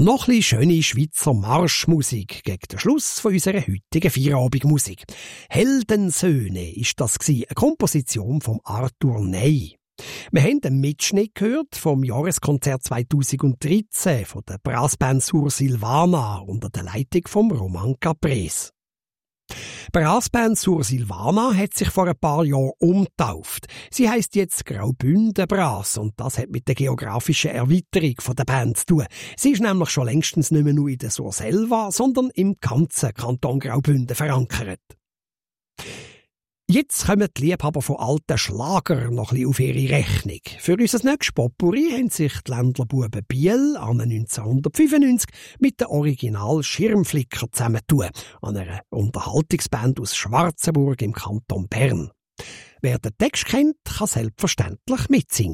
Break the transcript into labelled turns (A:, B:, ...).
A: Noch ein bisschen schöne Schweizer Marschmusik gegen den Schluss von unserer heutigen Feierabendmusik. «Heldensöhne» ist das eine Komposition von Arthur Ney. Wir haben einen Mitschnitt gehört vom Jahreskonzert 2013 von der Brassband Sur Silvana unter der Leitung von Roman Caprese. Die Brassband Sur Silvana hat sich vor ein paar Jahren umgetauft. Sie heisst jetzt Graubünden Brass und das hat mit der geografischen Erweiterung der Band zu tun. Sie ist nämlich schon längstens nicht mehr nur in der Surselva, sondern im ganzen Kanton Graubünden verankert. Jetzt kommen die Liebhaber von alten Schlagern noch ein bisschen auf ihre Rechnung. Für unser nächstes Potpourri haben sich die Ländlerbuben Biel an 1995 mit der Original Schirmflicker zusammengetan, an einer Unterhaltungsband aus Schwarzenburg im Kanton Bern. Wer den Text kennt, kann selbstverständlich mitsingen.